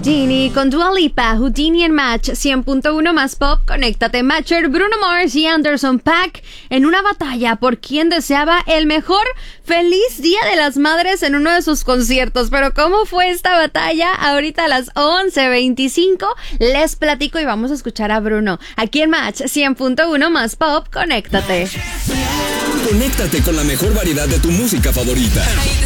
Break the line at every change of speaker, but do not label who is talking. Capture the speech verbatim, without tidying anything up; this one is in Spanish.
Houdini con Dua Lipa, Houdini en Match cien punto uno más pop. Conéctate, Matcher, Bruno Mars y Anderson .Paak en una batalla por quien deseaba el mejor feliz Día de las Madres en uno de sus conciertos. Pero ¿cómo fue esta batalla? Ahorita a las once veinticinco les platico y vamos a escuchar a Bruno aquí en Match cien punto uno más pop. Conéctate.
Conéctate con la mejor variedad de tu música favorita.